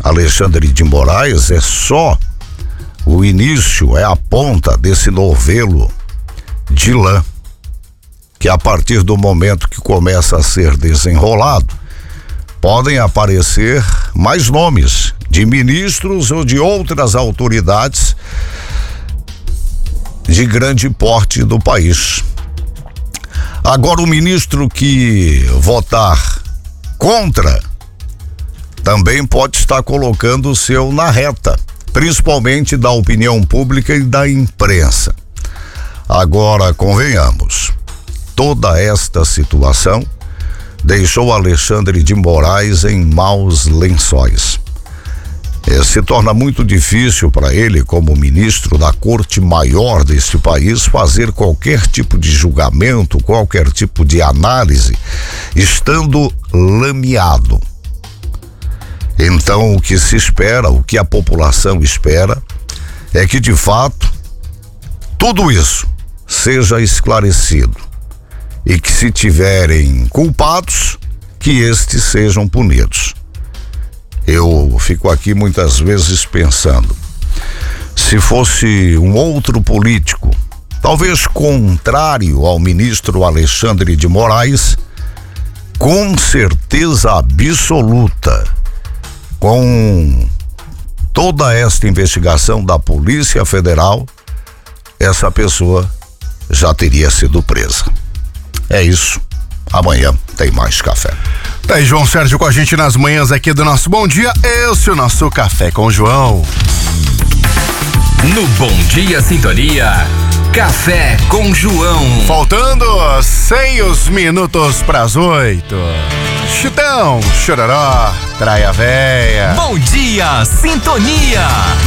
Alexandre de Moraes é só o início, é a ponta desse novelo de lã, que a partir do momento que começa a ser desenrolado, podem aparecer mais nomes de ministros ou de outras autoridades de grande porte do país. Agora, o ministro que votar contra também pode estar colocando o seu na reta, principalmente da opinião pública e da imprensa. Agora, convenhamos, toda esta situação deixou Alexandre de Moraes em maus lençóis. Se torna muito difícil para ele, como ministro da Corte Maior deste país, fazer qualquer tipo de julgamento, qualquer tipo de análise, estando lameado. Então, o que se espera, o que a população espera, é que, de fato, tudo isso seja esclarecido e que, se tiverem culpados, que estes sejam punidos. Eu fico aqui muitas vezes pensando, se fosse um outro político, talvez contrário ao ministro Alexandre de Moraes, com certeza absoluta, com toda esta investigação da Polícia Federal, essa pessoa já teria sido presa. É isso. Amanhã tem mais café. Tá aí João Sérgio com a gente nas manhãs aqui do nosso Bom Dia. Esse é o nosso Café com João. No Bom Dia Sintonia, Café com João. Faltando 6 minutos pras 8. Chitão, chororó, traia véia. Bom Dia Sintonia.